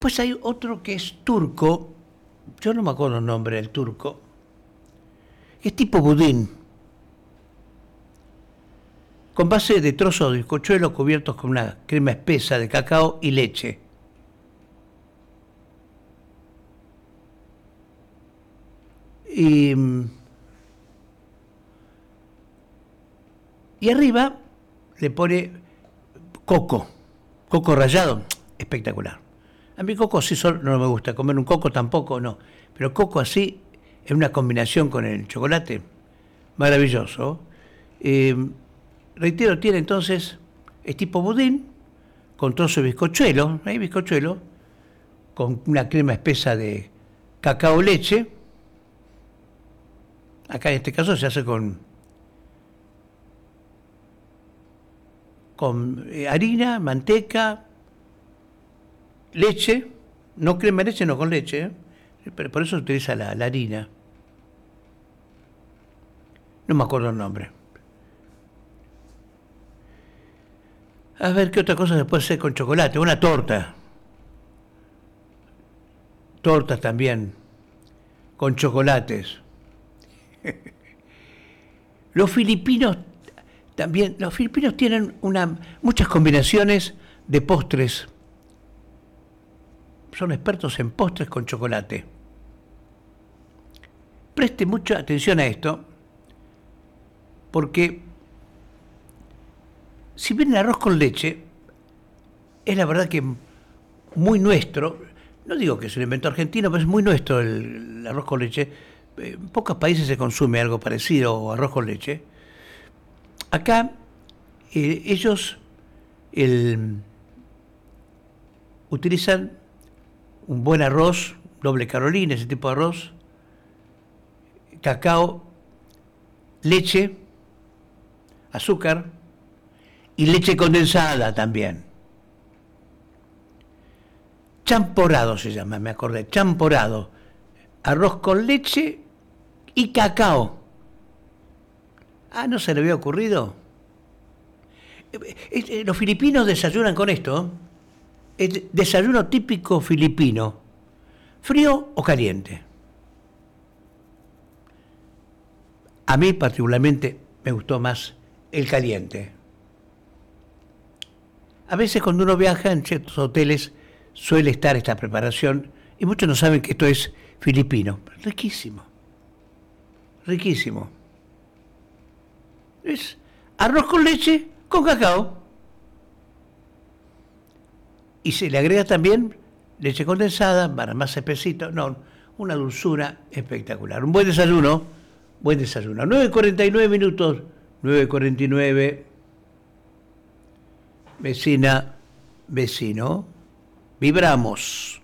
Pues hay otro que es turco, yo no me acuerdo el nombre del turco, es tipo budín, con base de trozos de bizcochuelo cubiertos con una crema espesa de cacao y leche. Y, y arriba le pone coco rallado, espectacular. A mí coco sí solo no me gusta, comer un coco tampoco no, pero coco así, en una combinación con el chocolate, maravilloso. Eh, Reitero, tiene entonces, es tipo budín, con trozo de bizcochuelo, hay bizcochuelo, con una crema espesa de cacao leche. Acá en este caso se hace con harina, manteca, leche, no crema de leche, no con leche, pero por eso se utiliza la harina. No me acuerdo el nombre. A ver qué otra cosa se puede hacer con chocolate. Una torta. Tortas también, con chocolates. Los filipinos también, los filipinos tienen muchas combinaciones de postres. Son expertos en postres con chocolate. Preste mucha atención a esto, porque si bien el arroz con leche es la verdad que muy nuestro, no digo que es un invento argentino, pero es muy nuestro el arroz con leche. En pocos países se consume algo parecido, arroz con leche. Acá ellos utilizan un buen arroz, doble Carolina, ese tipo de arroz, cacao, leche, azúcar y leche condensada también. Champorado se llama, me acordé, champorado. Arroz con leche y cacao. Ah, ¿no se le había ocurrido? Los filipinos desayunan con esto. Es desayuno típico filipino. ¿Frío o caliente? A mí particularmente me gustó más el caliente. A veces cuando uno viaja en ciertos hoteles suele estar esta preparación y muchos no saben que esto es filipino. Riquísimo. Riquísimo. Es arroz con leche con cacao. Y se le agrega también leche condensada para más espesito. No, una dulzura espectacular. Un buen desayuno. Buen desayuno. 9:49 minutos. 9:49. Vecina, vecino. Vibramos.